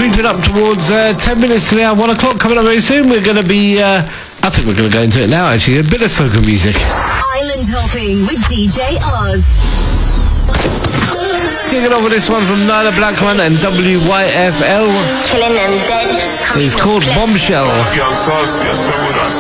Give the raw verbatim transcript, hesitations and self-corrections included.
creeping up towards uh, ten minutes to the hour, one o'clock. Coming up very soon, we're going to be, uh, I think we're going to go into it now, actually. A bit of soca music. Island Hopping with D J Oz. Kicking off with this one from Nyla Blackman and W Y F L. Killing them dead. It's called Bombshell.